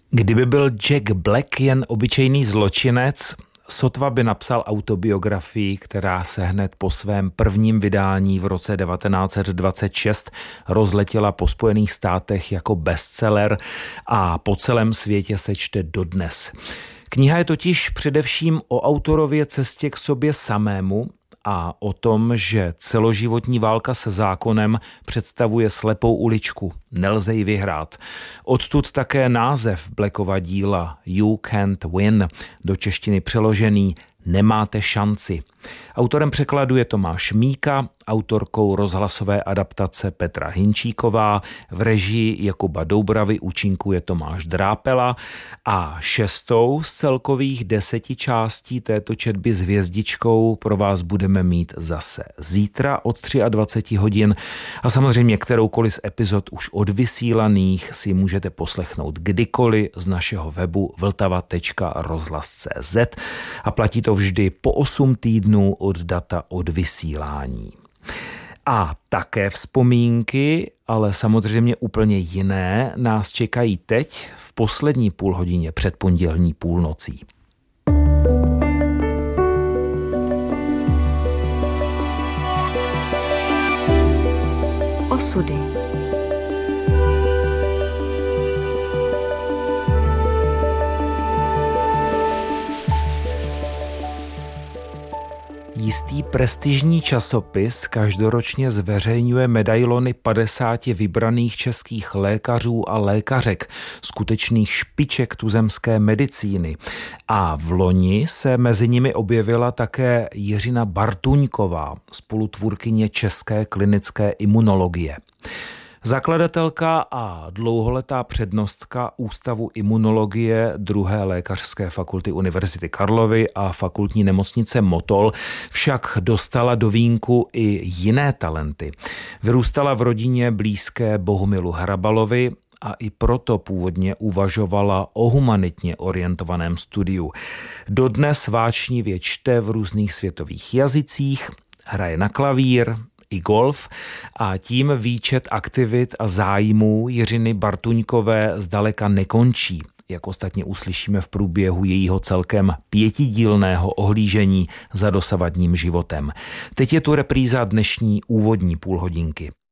Kdyby byl Jack Black jen obyčejný zločinec, sotva by napsal autobiografii, která se hned po svém prvním vydání v roce 1926 rozletěla po Spojených státech jako bestseller a po celém světě se čte dodnes. Kniha je totiž především o autorově cestě k sobě samému a o tom, že celoživotní válka se zákonem představuje slepou uličku, nelze ji vyhrát. Odtud také název Blackova díla You Can't Win, do češtiny přeložený Nemáte šanci. Autorem překladu je Tomáš Míka, autorkou rozhlasové adaptace Petra Hinčíková, v režii Jakuba Doubravy účinkuje Tomáš Drápela a 6. z celkových 10 částí této četby s hvězdičkou pro vás budeme mít zase zítra od 23 hodin a samozřejmě kteroukoliv z epizod už odvysílaných si můžete poslechnout kdykoliv z našeho webu vltava.rozhlas.cz a platí to vždy po 8 týdnů od data odvysílání. A také vzpomínky, ale samozřejmě úplně jiné, nás čekají teď v poslední půlhodině před pondělní půlnocí. Osudy. Jistý prestižní časopis každoročně zveřejňuje medailony 50 vybraných českých lékařů a lékařek, skutečných špiček tuzemské medicíny. A v loni se mezi nimi objevila také Jiřina Bartuňková, spolutvůrkyně české klinické imunologie. Zakladatelka a dlouholetá přednostka Ústavu imunologie 2. lékařské fakulty Univerzity Karlovy a fakultní nemocnice Motol však dostala do vínku i jiné talenty. Vyrůstala v rodině blízké Bohumilu Hrabalovi a i proto původně uvažovala o humanitně orientovaném studiu. Dodnes vášnivě čte v různých světových jazycích, hraje na klavír i golf a tím výčet aktivit a zájmů Jiřiny Bartuňkové zdaleka nekončí, jak ostatně uslyšíme v průběhu jejího celkem 5dílného ohlížení za dosavadním životem. Teď je tu repríza dnešní úvodní půlhodinky.